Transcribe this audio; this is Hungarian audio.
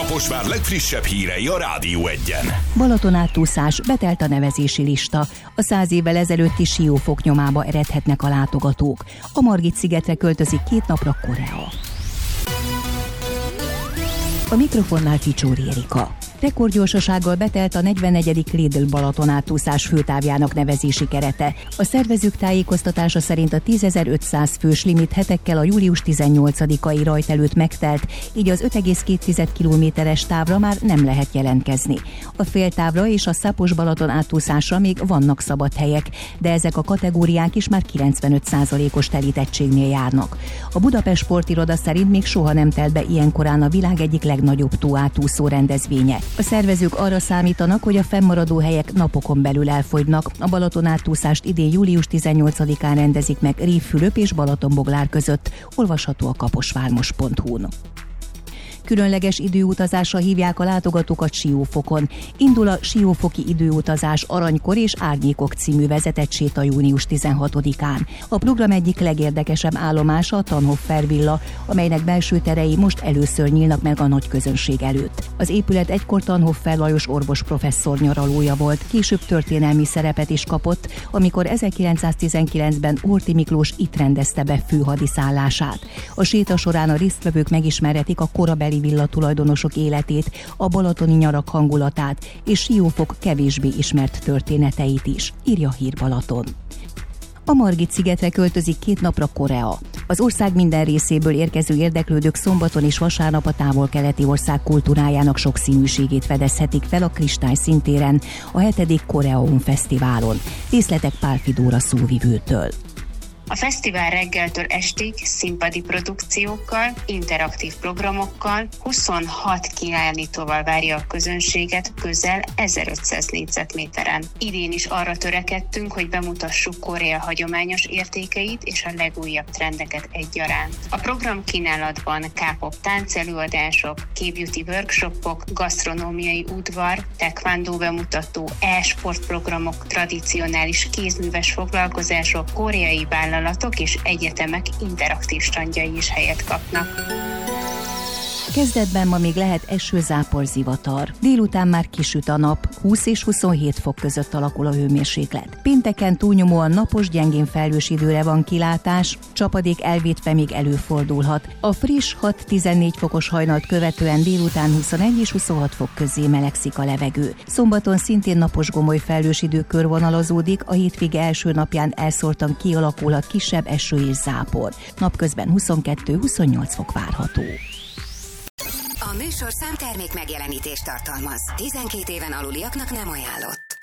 Kaposvár legfrissebb hírei a Rádió Egyen. Balatonátúszás, betelt a nevezési lista. A 100 évvel ezelőtti Siófok nyomába eredhetnek a látogatók. A Margit-szigetre költözik 2 napra Korea. A mikrofonnál Ficsóri Erika. Rekordgyorsasággal betelt a 44. Lidl Balatonátúszás főtávjának nevezési kerete. A szervezők tájékoztatása szerint a 10.500 fős limit hetekkel a július 18-ai rajt előtt megtelt, így az 5,2 kilométeres távra már nem lehet jelentkezni. A féltávra és a Szápos Balaton átúszásra még vannak szabad helyek, de ezek a kategóriák is már 95%-os telítettségnél járnak. A Budapest Sportiroda szerint még soha nem telt be ilyenkorán a világ egyik legnagyobb tóátúszó rendezvénye. A szervezők arra számítanak, hogy a fennmaradó helyek napokon belül elfogynak. A Balatonátúszást idén július 18-án rendezik meg Révfülöp és Balatonboglár között. Olvasható a kaposvármos.hu-n. Különleges időutazásra hívják a látogatókat Siófokon. Indul a Siófoki időutazás Aranykor és Árnyékok című vezetett séta június 16-án. A program egyik legérdekesebb állomása a Tannhofer villa, amelynek belső terei most először nyílnak meg a nagy közönség előtt. Az épület egykor Tannhofer Lajos orvos professzor nyaralója volt, később történelmi szerepet is kapott, amikor 1919-ben Horthy Miklós itt rendezte be főhadiszállását. A séta során a résztvevők megismerhetik a korabeli villatulajdonosok életét, a balatoni nyarak hangulatát és Siófok kevésbé ismert történeteit is, írja Hír Balaton. A Margit-szigetre költözik 2 napra Korea. Az ország minden részéből érkező érdeklődők szombaton és vasárnap a távol-keleti ország kultúrájának sokszínűségét fedezhetik fel a Kristály színtéren, a 7. Koreaum Fesztiválon. Részletek Pál Fidóra szóvivőtől. A fesztivál reggeltől estig színpadi produkciókkal, interaktív programokkal, 26 kiállítóval várja a közönséget közel 1500 négyzetméteren. Idén is arra törekedtünk, hogy bemutassuk Korea hagyományos értékeit és a legújabb trendeket egyaránt. A program kínálatban K-pop táncelőadások, K-beauty workshopok, gasztronómiai udvar, taekwondo bemutató, e-sport programok, tradicionális kézműves foglalkozások, koreai vállalatok és egyetemek interaktív standjai is helyet kapnak. Kezdetben ma még lehet eső, zápor, zivatar. Délután már kisüt a nap, 20 és 27 fok között alakul a hőmérséklet. Pénteken túlnyomóan napos, gyengén felhős időre van kilátás, csapadék elvétve még előfordulhat. A friss 6-14 fokos hajnalt követően délután 21 és 26 fok közé melegszik a levegő. Szombaton szintén napos, gomoly felhős idő körvonalazódik, a hétvége első napján elszórtan kialakulhat kisebb eső és zápor. Napközben 22-28 fok várható. A műsorszám termék megjelenítést tartalmaz. 12 éven aluliaknak nem ajánlott.